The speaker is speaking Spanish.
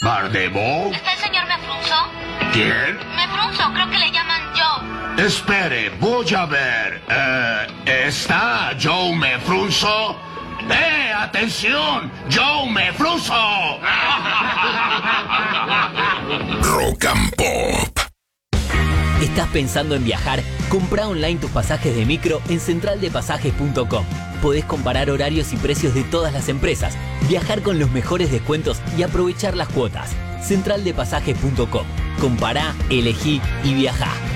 ¿Bardemo? ¿Está el señor Mefrunzo? ¿Quién? Mefrunzo, creo que le llaman Joe. Espere, voy a ver. ¿Está Joe Mefrunzo? ¡Atención! ¡Joe Mefrunzo! Rock and Pop. ¿Estás pensando en viajar? Comprá online tus pasajes de micro en centraldepasajes.com. Podés comparar horarios y precios de todas las empresas, viajar con los mejores descuentos y aprovechar las cuotas. Centraldepasajes.com. Compará, elegí y viajá.